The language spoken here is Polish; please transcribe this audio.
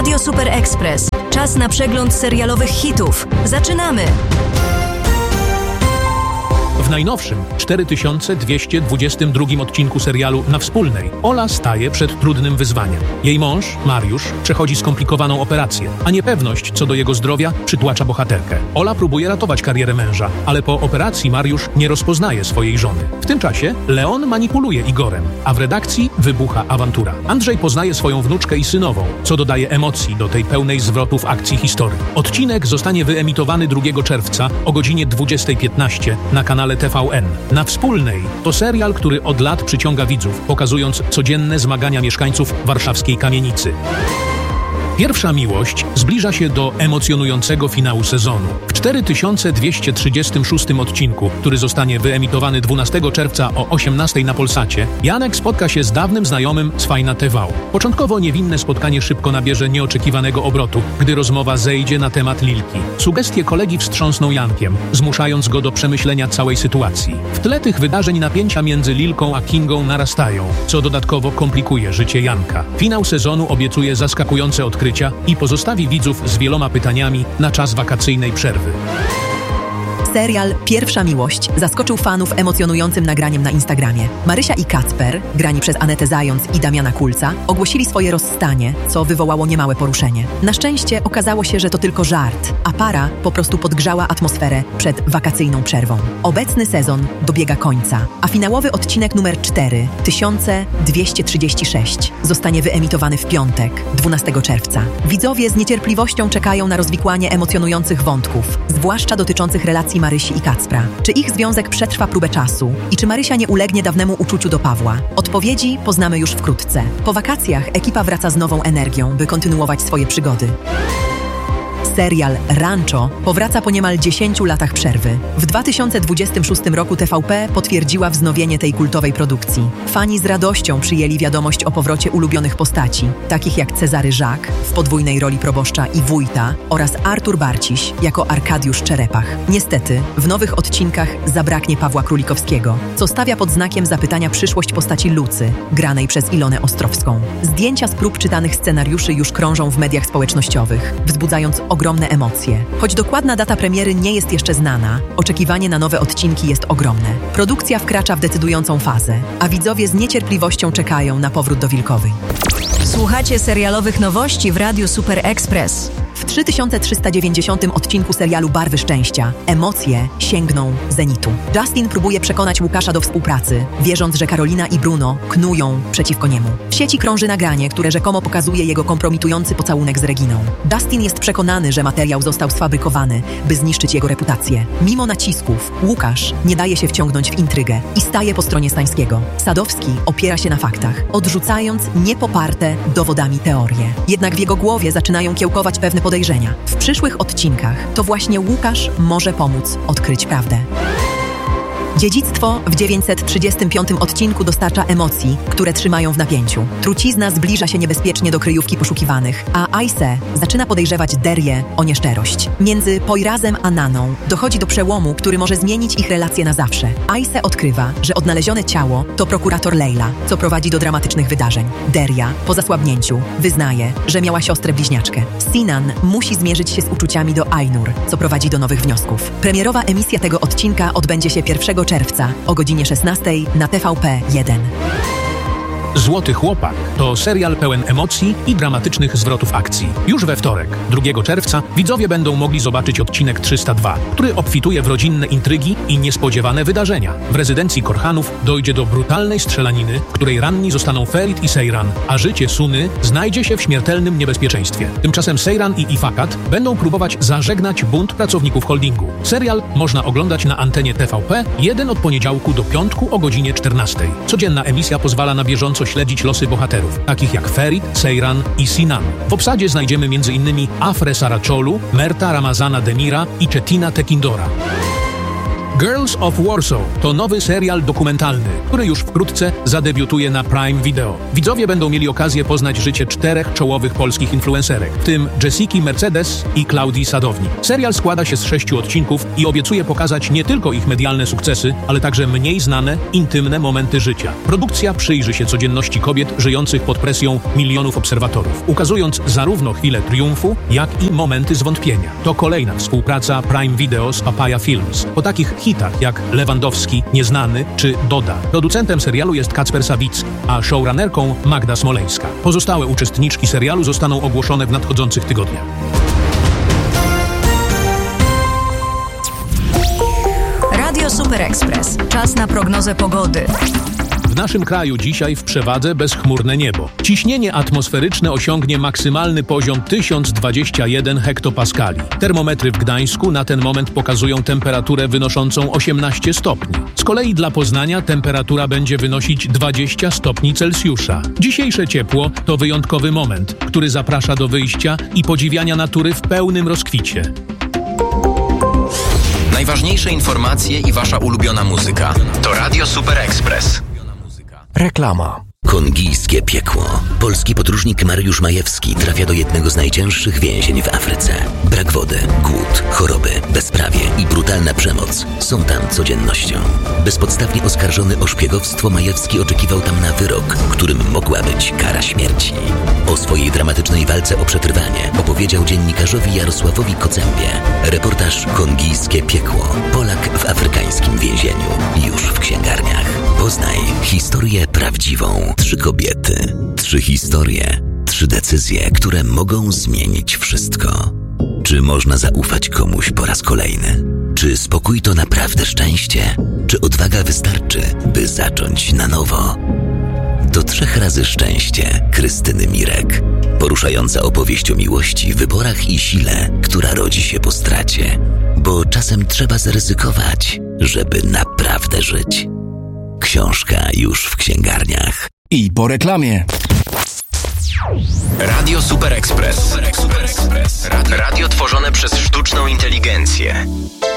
Radio Super Express. Czas na przegląd serialowych hitów. Zaczynamy! W najnowszym, 4222 odcinku serialu Na Wspólnej Ola staje przed trudnym wyzwaniem. Jej mąż, Mariusz, przechodzi skomplikowaną operację, a niepewność co do jego zdrowia przytłacza bohaterkę. Ola próbuje ratować karierę męża, ale po operacji Mariusz nie rozpoznaje swojej żony. W tym czasie Leon manipuluje Igorem, a w redakcji wybucha awantura. Andrzej poznaje swoją wnuczkę i synową, co dodaje emocji do tej pełnej zwrotów akcji historii. Odcinek zostanie wyemitowany 2 czerwca o godzinie 20:15 na kanale TVN. Na Wspólnej to serial, który od lat przyciąga widzów, pokazując codzienne zmagania mieszkańców warszawskiej kamienicy. Pierwsza miłość zbliża się do emocjonującego finału sezonu. W 4236 odcinku, który zostanie wyemitowany 12 czerwca o 18 na Polsacie, Janek spotka się z dawnym znajomym z Fajna TV. Początkowo niewinne spotkanie szybko nabierze nieoczekiwanego obrotu, gdy rozmowa zejdzie na temat Lilki. Sugestie kolegi wstrząsną Jankiem, zmuszając go do przemyślenia całej sytuacji. W tle tych wydarzeń napięcia między Lilką a Kingą narastają, co dodatkowo komplikuje życie Janka. Finał sezonu obiecuje zaskakujące odkrycia i pozostawi widzów z wieloma pytaniami na czas wakacyjnej przerwy. Serial Pierwsza miłość zaskoczył fanów emocjonującym nagraniem na Instagramie. Marysia i Kacper, grani przez Anetę Zając i Damiana Kulca, ogłosili swoje rozstanie, co wywołało niemałe poruszenie. Na szczęście okazało się, że to tylko żart, a para po prostu podgrzała atmosferę przed wakacyjną przerwą. Obecny sezon dobiega końca, a finałowy odcinek numer 4236 zostanie wyemitowany w piątek, 12 czerwca. Widzowie z niecierpliwością czekają na rozwikłanie emocjonujących wątków, zwłaszcza dotyczących relacji Marysi i Kacpra. Czy ich związek przetrwa próbę czasu i czy Marysia nie ulegnie dawnemu uczuciu do Pawła? Odpowiedzi poznamy już wkrótce. Po wakacjach ekipa wraca z nową energią, by kontynuować swoje przygody. Serial Rancho powraca po niemal 10 latach przerwy. W 2026 roku TVP potwierdziła wznowienie tej kultowej produkcji. Fani z radością przyjęli wiadomość o powrocie ulubionych postaci, takich jak Cezary Żak w podwójnej roli proboszcza i wójta oraz Artur Barciś jako Arkadiusz Czerepach. Niestety, w nowych odcinkach zabraknie Pawła Królikowskiego, co stawia pod znakiem zapytania przyszłość postaci Lucy, granej przez Ilonę Ostrowską. Zdjęcia z prób czytanych scenariuszy już krążą w mediach społecznościowych, wzbudzając ogromne emocje. Choć dokładna data premiery nie jest jeszcze znana, oczekiwanie na nowe odcinki jest ogromne. Produkcja wkracza w decydującą fazę, a widzowie z niecierpliwością czekają na powrót do Wilkowej. Słuchacie serialowych nowości w Radiu Super Express. W 3390 odcinku serialu Barwy Szczęścia emocje sięgną zenitu. Justin próbuje przekonać Łukasza do współpracy, wierząc, że Karolina i Bruno knują przeciwko niemu. W sieci krąży nagranie, które rzekomo pokazuje jego kompromitujący pocałunek z Reginą. Justin jest przekonany, że materiał został sfabrykowany, by zniszczyć jego reputację. Mimo nacisków, Łukasz nie daje się wciągnąć w intrygę i staje po stronie Stańskiego. Sadowski opiera się na faktach, odrzucając niepoparte dowodami teorie. Jednak w jego głowie zaczynają kiełkować pewne podejrzenia. W przyszłych odcinkach to właśnie Łukasz może pomóc odkryć prawdę. Dziedzictwo w 935 odcinku dostarcza emocji, które trzymają w napięciu. Trucizna zbliża się niebezpiecznie do kryjówki poszukiwanych, a Aise zaczyna podejrzewać Derię o nieszczerość. Między Poirazem a Naną dochodzi do przełomu, który może zmienić ich relacje na zawsze. Aise odkrywa, że odnalezione ciało to prokurator Leila, co prowadzi do dramatycznych wydarzeń. Deria, po zasłabnięciu, wyznaje, że miała siostrę bliźniaczkę. Sinan musi zmierzyć się z uczuciami do Ainur, co prowadzi do nowych wniosków. Premierowa emisja tego odcinka odbędzie się 1 czerwca o godzinie 16 na TVP1. Złoty Chłopak to serial pełen emocji i dramatycznych zwrotów akcji. Już we wtorek, 2 czerwca, widzowie będą mogli zobaczyć odcinek 302, który obfituje w rodzinne intrygi i niespodziewane wydarzenia. W rezydencji Korhanów dojdzie do brutalnej strzelaniny, w której ranni zostaną Ferit i Seyran, a życie Suny znajdzie się w śmiertelnym niebezpieczeństwie. Tymczasem Seyran i Ifakat będą próbować zażegnać bunt pracowników holdingu. Serial można oglądać na antenie TVP od poniedziałku do piątku o godzinie 14. Codzienna emisja pozwala na bieżąco śledzić losy bohaterów, takich jak Ferit, Seyran i Sinan. W obsadzie znajdziemy m.in. Afre Saracholu, Merta Ramazana Demira i Cetina Tekindora. Girls of Warsaw to nowy serial dokumentalny, który już wkrótce zadebiutuje na Prime Video. Widzowie będą mieli okazję poznać życie 4 czołowych polskich influencerek, w tym Jessiki Mercedes i Klaudii Sadownik. Serial składa się z 6 odcinków i obiecuje pokazać nie tylko ich medialne sukcesy, ale także mniej znane, intymne momenty życia. Produkcja przyjrzy się codzienności kobiet żyjących pod presją milionów obserwatorów, ukazując zarówno chwile triumfu, jak i momenty zwątpienia. To kolejna współpraca Prime Video z Papaya Films. Po takich hitach jak Lewandowski, Nieznany czy Doda. Producentem serialu jest Kacper Sawicki, a showrunnerką Magda Smoleńska. Pozostałe uczestniczki serialu zostaną ogłoszone w nadchodzących tygodniach. Radio Super Express. Czas na prognozę pogody. W naszym kraju dzisiaj w przewadze bezchmurne niebo. Ciśnienie atmosferyczne osiągnie maksymalny poziom 1021 hektopaskali. Termometry w Gdańsku na ten moment pokazują temperaturę wynoszącą 18 stopni. Z kolei dla Poznania temperatura będzie wynosić 20 stopni Celsjusza. Dzisiejsze ciepło to wyjątkowy moment, który zaprasza do wyjścia i podziwiania natury w pełnym rozkwicie. Najważniejsze informacje i wasza ulubiona muzyka. To Radio Super Express. Reklama. Kongijskie piekło. Polski podróżnik Mariusz Majewski trafia do jednego z najcięższych więzień w Afryce. Brak wody, głód, choroby, bezprawie i brutalna przemoc są tam codziennością. Bezpodstawnie oskarżony o szpiegowstwo, Majewski oczekiwał tam na wyrok, którym mogła być kara śmierci. O swojej dramatycznej walce o przetrwanie opowiedział dziennikarzowi Jarosławowi Kocębie. Reportaż Kongijskie piekło. Polak w afrykańskim więzieniu. Już w księgarniach. Poznaj historię prawdziwą. 3 kobiety, 3 historie, 3 decyzje, które mogą zmienić wszystko. Czy można zaufać komuś po raz kolejny? Czy spokój to naprawdę szczęście? Czy odwaga wystarczy, by zacząć na nowo? To 3 razy szczęście Krystyny Mirek. Poruszająca opowieść o miłości, wyborach i sile, która rodzi się po stracie. Bo czasem trzeba zaryzykować, żeby naprawdę żyć. Książka już w księgarniach. I po reklamie. Radio Super Express. Radio tworzone przez sztuczną inteligencję.